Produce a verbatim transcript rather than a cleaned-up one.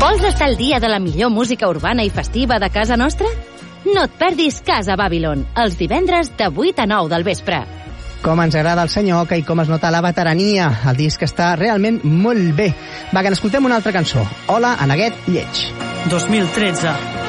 Vols estar al dia de la millor música urbana i festiva de casa nostra? No et perdis Casa Babylon, els divendres de vuit a nou del vespre. Com ens agrada el senyor Oca i com es nota la veterania. El disc està realment molt bé. Va, que n'escoltem una altra cançó. Hola, a Neguet Lleig. dos mil tretze.